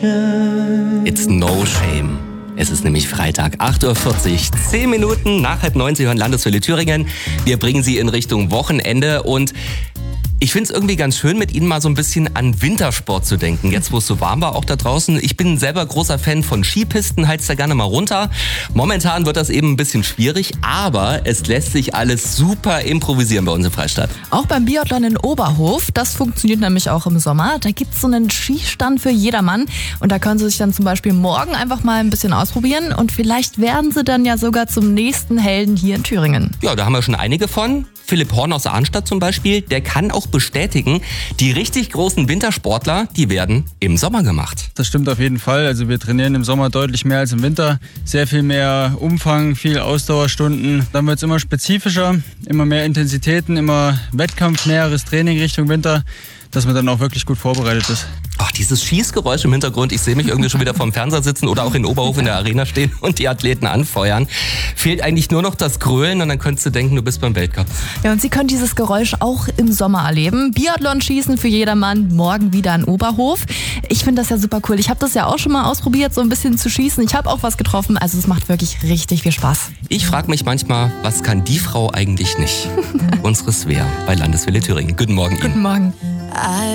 It's no shame. Es ist nämlich Freitag, 8.40 Uhr, 10 Minuten nach 8:30. Sie hören Landeswelle Thüringen. Wir bringen Sie in Richtung Wochenende und ich finde es irgendwie ganz schön, mit Ihnen mal so ein bisschen an Wintersport zu denken. Jetzt, wo es so warm war, auch da draußen. Ich bin selber großer Fan von Skipisten, heiz da gerne mal runter. Momentan wird das eben ein bisschen schwierig, aber es lässt sich alles super improvisieren bei uns in Freistadt. Auch beim Biathlon in Oberhof, das funktioniert nämlich auch im Sommer. Da gibt es so einen Skistand für jedermann und da können Sie sich dann zum Beispiel morgen einfach mal ein bisschen ausprobieren und vielleicht werden Sie dann ja sogar zum nächsten Helden hier in Thüringen. Ja, da haben wir schon einige von. Philipp Horn aus Arnstadt zum Beispiel, der kann auch bestätigen, die richtig großen Wintersportler, die werden im Sommer gemacht. Das stimmt auf jeden Fall. Also wir trainieren im Sommer deutlich mehr als im Winter. Sehr viel mehr Umfang, viel Ausdauerstunden. Dann wird es immer spezifischer, immer mehr Intensitäten, immer wettkampfnäheres Training Richtung Winter, dass man dann auch wirklich gut vorbereitet ist. Ach, dieses Schießgeräusch im Hintergrund, ich sehe mich irgendwie schon wieder vorm Fernseher sitzen oder auch in Oberhof in der Arena stehen und die Athleten anfeuern. Fehlt eigentlich nur noch das Grölen und dann könntest du denken, du bist beim Weltcup. Ja, und Sie können dieses Geräusch auch im Sommer erleben. Biathlon-Schießen für jedermann, morgen wieder in Oberhof. Ich finde das ja super cool. Ich habe das ja auch schon mal ausprobiert, so ein bisschen zu schießen. Ich habe auch was getroffen, also es macht wirklich richtig viel Spaß. Ich frage mich manchmal, was kann die Frau eigentlich nicht? Unsere Svea bei Landeswelle Thüringen. Guten Morgen Ihnen. Guten Morgen.